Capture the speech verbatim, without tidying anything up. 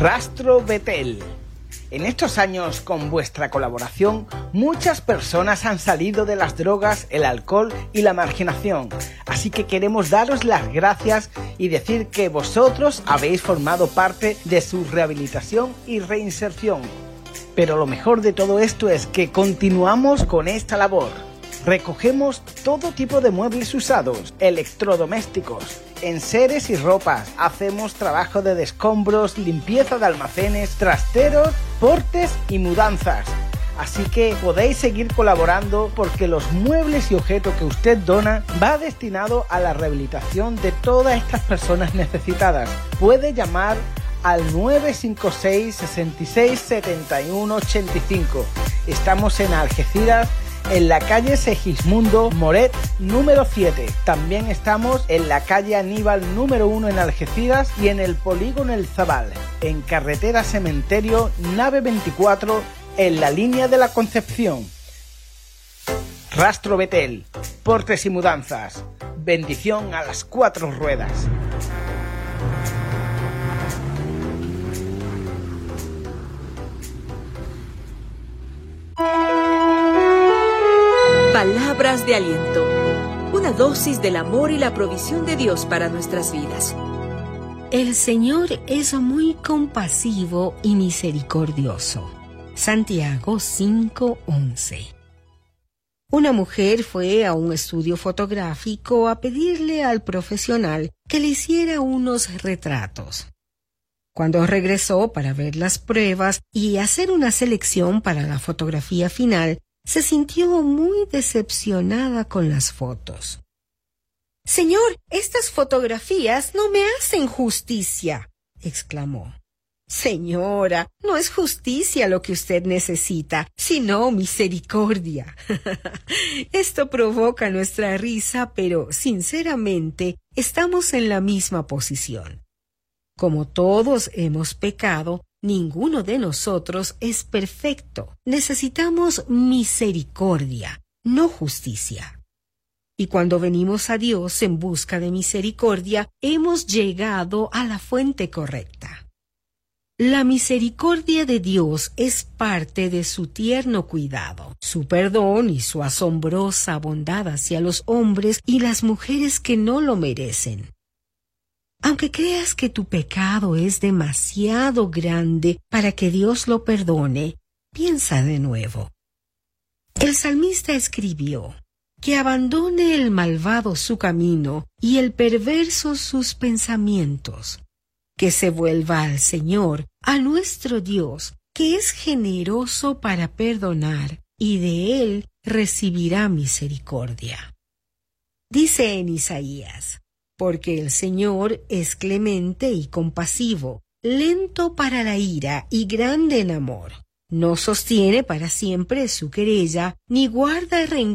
Rastro Betel. En estos años, con vuestra colaboración, muchas personas han salido de las drogas, el alcohol y la marginación. Así que queremos daros las gracias y decir que vosotros habéis formado parte de su rehabilitación y reinserción. Pero lo mejor de todo esto es que continuamos con esta labor. Recogemos todo tipo de muebles usados, electrodomésticos, enseres y ropas. Hacemos trabajo de descombros, limpieza de almacenes, trasteros, portes y mudanzas. Así que podéis seguir colaborando porque los muebles y objetos que usted dona va destinado a la rehabilitación de todas estas personas necesitadas. Puede llamar al nueve cinco seis, seis seis, siete uno ocho cinco. Estamos en Algeciras, en la calle Segismundo Moret número siete. También estamos en la calle Aníbal número uno en Algeciras y en el polígono El Zabal, en carretera Cementerio nave veinticuatro, en la línea de la Concepción. Rastro Betel, portes y mudanzas. Bendición a las cuatro ruedas. Palabras de aliento, una dosis del amor y la provisión de Dios para nuestras vidas. El Señor es muy compasivo y misericordioso. Santiago cinco once. Una mujer fue a un estudio fotográfico a pedirle al profesional que le hiciera unos retratos. Cuando regresó para ver las pruebas y hacer una selección para la fotografía final, se sintió muy decepcionada con las fotos. «Señor, estas fotografías no me hacen justicia», exclamó. «Señora, no es justicia lo que usted necesita, sino misericordia». Esto provoca nuestra risa, pero sinceramente estamos en la misma posición. Como todos hemos pecado, ninguno de nosotros es perfecto. Necesitamos misericordia, no justicia. Y cuando venimos a Dios en busca de misericordia, hemos llegado a la fuente correcta. La misericordia de Dios es parte de su tierno cuidado, su perdón y su asombrosa bondad hacia los hombres y las mujeres que no lo merecen. Aunque creas que tu pecado es demasiado grande para que Dios lo perdone, piensa de nuevo. El salmista escribió: «Que abandone el malvado su camino y el perverso sus pensamientos. Que se vuelva al Señor, a nuestro Dios, que es generoso para perdonar, y de Él recibirá misericordia». Dice en Isaías: «Porque el Señor es clemente y compasivo, lento para la ira y grande en amor. No sostiene para siempre su querella, ni guarda rencor